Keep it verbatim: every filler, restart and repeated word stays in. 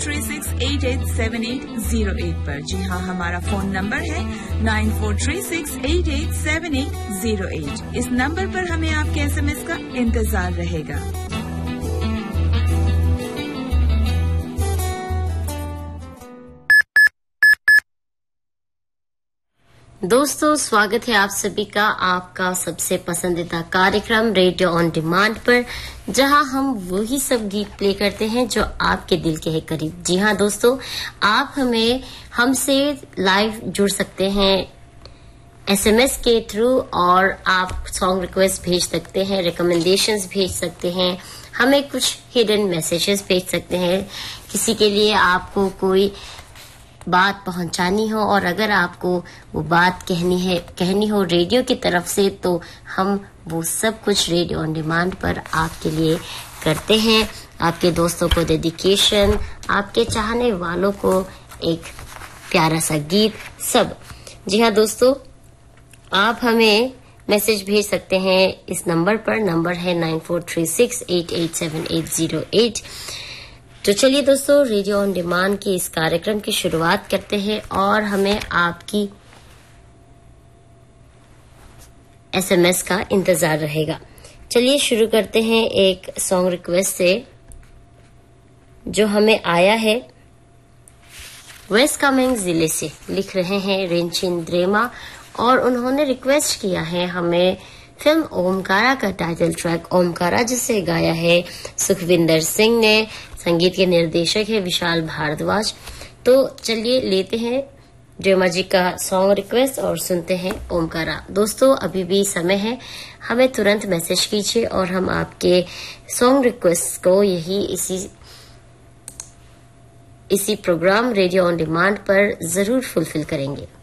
Three six eight eight seven eight zero eight पर। जी हाँ, हमारा फोन नंबर है nine four three six eight eight seven eight zero eight. इस number पर हमें आपके एसएमएस का इंतजार रहेगा। दोस्तों, स्वागत है आप सभी का आपका सबसे पसंदीदा कार्यक्रम रेडियो ऑन डिमांड पर, जहां हम वही सब गीत प्ले करते हैं जो आपके दिल के है करीब। जी हाँ दोस्तों, आप हमें हमसे लाइव जुड़ सकते हैं एसएमएस के थ्रू, और आप सॉन्ग रिक्वेस्ट भेज सकते हैं, रिकमेंडेशंस भेज सकते हैं, हमें कुछ हिडन मैसेजेस भेज सकते हैं, किसी के लिए आपको कोई बात पहुंचानी हो और अगर आपको वो बात कहनी है कहनी हो रेडियो की तरफ से, तो हम वो सब कुछ रेडियो ऑन डिमांड पर आपके लिए करते हैं। आपके दोस्तों को डेडिकेशन, आपके चाहने वालों को एक प्यारा सा गीत, सब। जी हाँ दोस्तों, आप हमें मैसेज भेज सकते हैं इस नंबर पर। नंबर है nine four three six eight eight seven eight zero eight. तो चलिए दोस्तों, रेडियो ऑन डिमांड के इस कार्यक्रम की शुरुआत करते हैं और हमें आपकी एसएमएस का इंतजार रहेगा। चलिए शुरू करते हैं एक सॉन्ग रिक्वेस्ट से जो हमें आया है वेस्ट कामेंग जिले से। लिख रहे हैं रेंचिन द्रेमा और उन्होंने रिक्वेस्ट किया है हमें फिल्म ओमकारा का टाइटल ट्रैक ओमकारा, जिसे गाया है सुखविंदर सिंह ने। संगीत के निर्देशक है विशाल भारद्वाज। तो चलिए लेते हैं ड्रेमा जी का सॉन्ग रिक्वेस्ट और सुनते हैं ओमकारा। दोस्तों, अभी भी समय है, हमें तुरंत मैसेज कीजिए और हम आपके सॉन्ग रिक्वेस्ट को यही इसी इसी प्रोग्राम रेडियो ऑन डिमांड पर जरूर फुलफिल करेंगे।